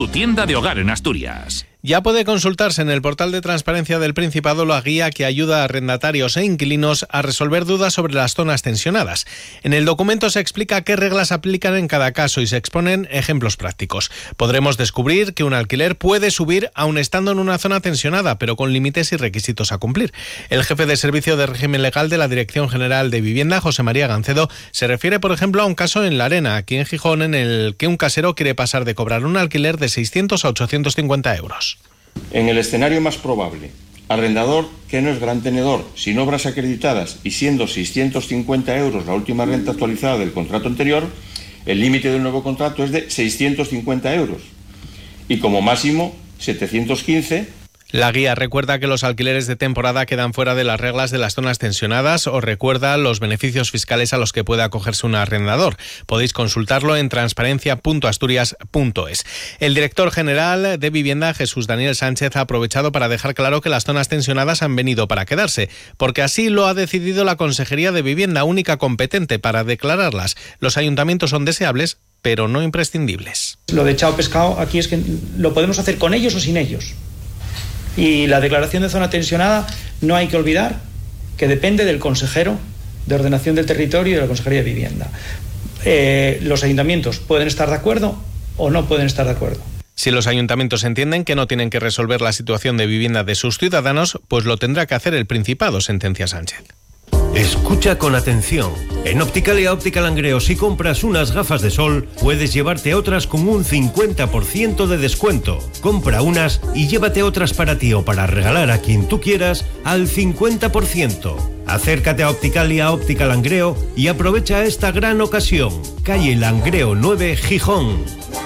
Tu tienda de hogar en Asturias. Ya puede consultarse en el portal de transparencia del Principado la guía que ayuda a arrendatarios e inquilinos a resolver dudas sobre las zonas tensionadas. En el documento se explica qué reglas aplican en cada caso y se exponen ejemplos prácticos. Podremos descubrir que un alquiler puede subir aun estando en una zona tensionada, pero con límites y requisitos a cumplir. El jefe de Servicio de Régimen Legal de la Dirección General de Vivienda, José María Gancedo, se refiere, por ejemplo, a un caso en La Arena, aquí en Gijón, en el que un casero quiere pasar de cobrar un alquiler de 600 a 850 euros. En el escenario más probable, arrendador que no es gran tenedor, sin obras acreditadas y siendo 650 euros la última renta actualizada del contrato anterior, el límite del nuevo contrato es de 650 euros y como máximo 715. La guía recuerda que los alquileres de temporada quedan fuera de las reglas de las zonas tensionadas o recuerda los beneficios fiscales a los que puede acogerse un arrendador. Podéis consultarlo en transparencia.asturias.es. El director general de Vivienda, Jesús Daniel Sánchez, ha aprovechado para dejar claro que las zonas tensionadas han venido para quedarse, porque así lo ha decidido la Consejería de Vivienda, única competente para declararlas. Los ayuntamientos son deseables, pero no imprescindibles. Lo de chao pescado aquí es que lo podemos hacer con ellos o sin ellos. Y la declaración de zona tensionada no hay que olvidar que depende del consejero de ordenación del territorio y de la Consejería de Vivienda. Los ayuntamientos pueden estar de acuerdo o no pueden estar de acuerdo. Si los ayuntamientos entienden que no tienen que resolver la situación de vivienda de sus ciudadanos, pues lo tendrá que hacer el Principado, sentencia Sánchez. Escucha con atención. En Opticalia Óptica Langreo, si compras unas gafas de sol, puedes llevarte otras con un 50% de descuento. Compra unas y llévate otras para ti o para regalar a quien tú quieras al 50%. Acércate a Opticalia Óptica Langreo y aprovecha esta gran ocasión. Calle Langreo 9, Gijón.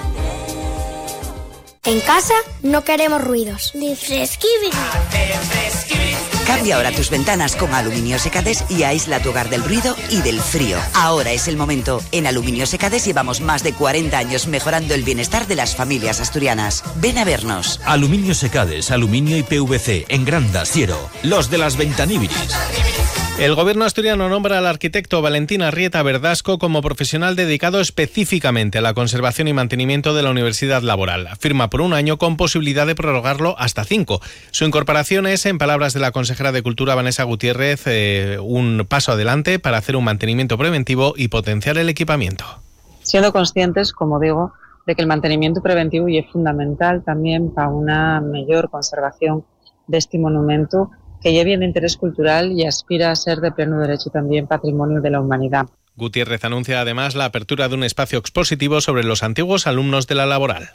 En casa no queremos ruidos. Ni fresquibri. Cambia ahora tus ventanas con Aluminio Secades y aísla tu hogar del ruido y del frío. Ahora es el momento. En Aluminio Secades llevamos más de 40 años mejorando el bienestar de las familias asturianas. Ven a vernos. Aluminio Secades, aluminio y PVC, en Granda, Siero. Los de las Ventaníbiris. El gobierno asturiano nombra al arquitecto Valentín Arrieta Verdasco como profesional dedicado específicamente a la conservación y mantenimiento de la Universidad Laboral. Firma por un año con posibilidad de prorrogarlo hasta 5. Su incorporación es, en palabras de la consejera de Cultura Vanessa Gutiérrez, un paso adelante para hacer un mantenimiento preventivo y potenciar el equipamiento. Siendo conscientes, como digo, de que el mantenimiento preventivo es fundamental también para una mejor conservación de este monumento que ya viene de interés cultural y aspira a ser de pleno derecho también patrimonio de la humanidad. Gutiérrez anuncia además la apertura de un espacio expositivo sobre los antiguos alumnos de la Laboral.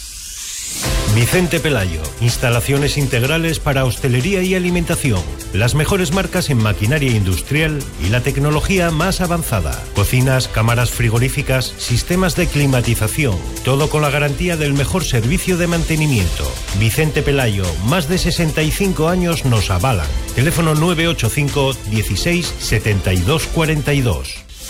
Vicente Pelayo, instalaciones integrales para hostelería y alimentación, las mejores marcas en maquinaria industrial y la tecnología más avanzada, cocinas, cámaras frigoríficas, sistemas de climatización, todo con la garantía del mejor servicio de mantenimiento. Vicente Pelayo, más de 65 años nos avalan. Teléfono 985 16 72 42.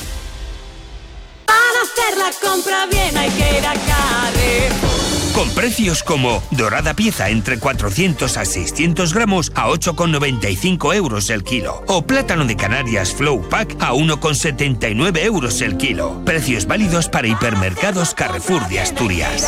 Para hacer la compra bien hay que ir a Carrefour. Con precios como dorada pieza entre 400 a 600 gramos a 8,95 euros el kilo. O plátano de Canarias Flow Pack a 1,79 euros el kilo. Precios válidos para hipermercados Carrefour de Asturias.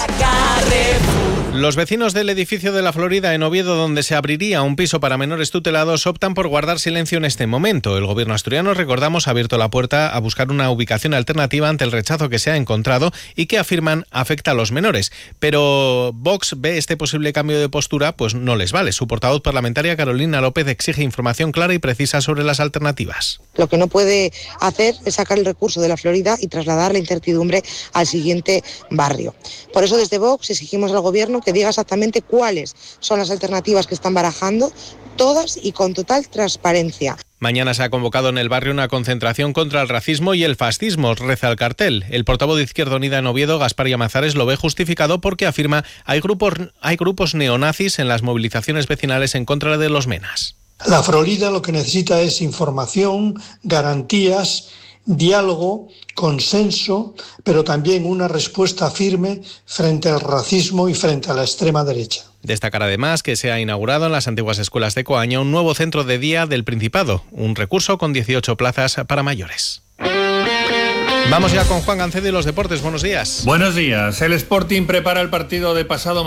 Los vecinos del edificio de La Florida en Oviedo, donde se abriría un piso para menores tutelados, optan por guardar silencio en este momento. El gobierno asturiano, recordamos, ha abierto la puerta a buscar una ubicación alternativa ante el rechazo que se ha encontrado y que afirman afecta a los menores. Pero Vox ve este posible cambio de postura, pues no les vale. Su portavoz parlamentaria, Carolina López, exige información clara y precisa sobre las alternativas. Lo que no puede hacer es sacar el recurso de La Florida y trasladar la incertidumbre al siguiente barrio. Por eso desde Vox exigimos al gobierno que diga exactamente cuáles son las alternativas que están barajando, todas y con total transparencia. Mañana se ha convocado en el barrio una concentración contra el racismo y el fascismo, reza el cartel. El portavoz de Izquierda Unida en Oviedo, Gaspar Llamazares, lo ve justificado porque afirma hay grupos neonazis en las movilizaciones vecinales en contra de los menas. La Florida lo que necesita es información, garantías, diálogo, consenso, pero también una respuesta firme frente al racismo y frente a la extrema derecha. Destacar además que se ha inaugurado en las antiguas escuelas de Coaña un nuevo centro de día del Principado, un recurso con 18 plazas para mayores. Vamos ya con Juan Gancedo y los deportes. Buenos días. Buenos días. El Sporting prepara el partido de pasado